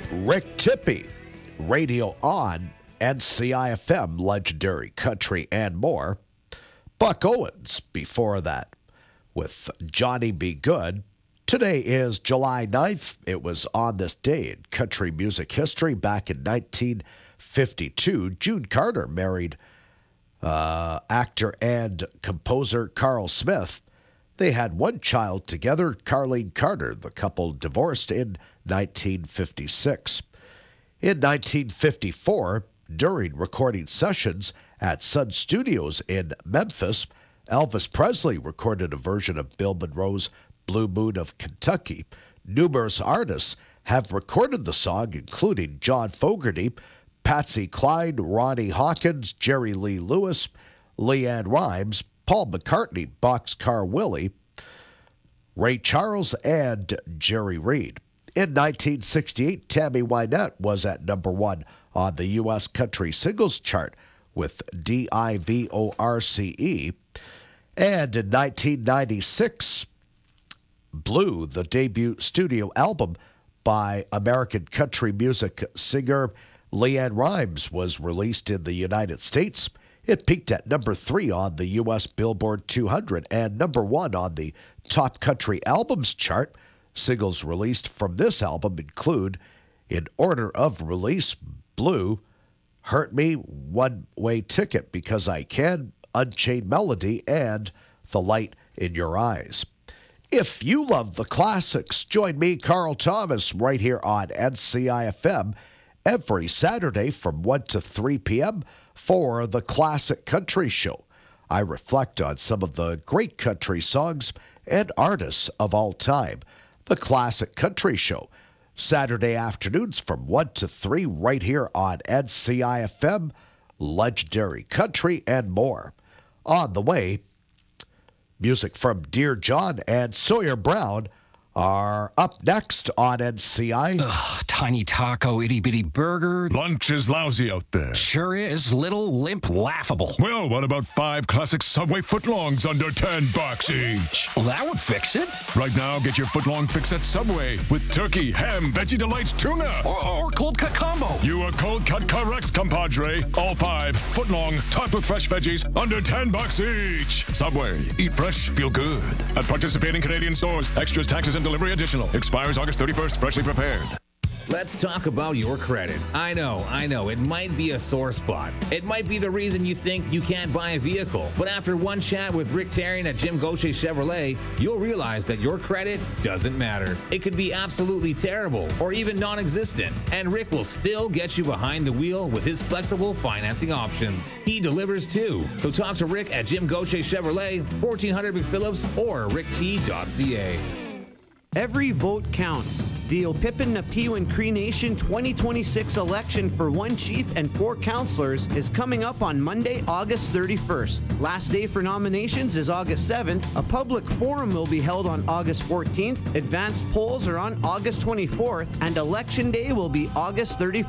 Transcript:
Rick Tippie, Radio On, NCIFM, Legendary Country, and more. Buck Owens before that with Johnny B. Good. Today is July 9th. It was on this day in country music history back in 1952. June Carter married actor and composer Carl Smith. They had one child together, Carlene Carter. The couple divorced in 1956. In 1954, during recording sessions at Sun Studios in Memphis, Elvis Presley recorded a version of Bill Monroe's Blue Moon of Kentucky. Numerous artists have recorded the song, including John Fogerty, Patsy Cline, Ronnie Hawkins, Jerry Lee Lewis, Leanne Rimes, Paul McCartney, Boxcar Willie, Ray Charles, and Jerry Reed. In 1968, Tammy Wynette was at number one on the U.S. Country Singles Chart with D-I-V-O-R-C-E. And in 1996, Blue, the debut studio album by American country music singer Leanne Rimes, was released in the United States. It peaked at number 3 on the U.S. Billboard 200 and number 1 on the Top Country Albums chart. Singles released from this album include, in order of release, Blue, Hurt Me, One Way Ticket, Because I Can, Unchained Melody, and The Light in Your Eyes. If you love the classics, join me, Carl Thomas, right here on NCIFM every Saturday from 1 to 3 p.m. for the Classic Country Show. I reflect on some of the great country songs and artists of all time. The Classic Country Show, Saturday afternoons from 1 to 3 right here on NCIFM, Legendary Country, and more. On the way, music from Dear John and Sawyer Brown are up next on NCI. Ugh, tiny taco, itty-bitty burger. Lunch is lousy out there. Sure is. Little, limp, laughable. Well, what about 5 classic Subway footlongs under $10 each? Well, that would fix it. Right now, get your footlong fix at Subway with turkey, ham, Veggie Delights, tuna. Or cold cut combo. You are cold cut correct, compadre. All 5 footlong, topped with fresh veggies, under $10 each. Subway. Eat fresh, feel good. At participating Canadian stores, extras, taxes, and delivery additional. Expires August 31st. Freshly prepared. Let's talk about your credit. I know, it might be a sore spot. It might be the reason you think you can't buy a vehicle. But after one chat with Rick Tarian at Jim Gauthier Chevrolet, you'll realize that your credit doesn't matter. It could be absolutely terrible or even non-existent, and Rick will still get you behind the wheel with his flexible financing options. He delivers too. So talk to Rick at Jim Gauthier Chevrolet, 1400 McPhillips, or rickt.ca. Every vote counts. The Opipin Napiwin Cree Nation 2026 election for 1 chief and 4 councillors is coming up on Monday, August 31st. Last day for nominations is August 7th. A public forum will be held on August 14th. Advanced polls are on August 24th, and election day will be August 31st.